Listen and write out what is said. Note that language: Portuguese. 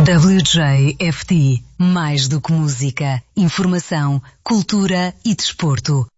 WJFT, mais do que música, informação, cultura e desporto.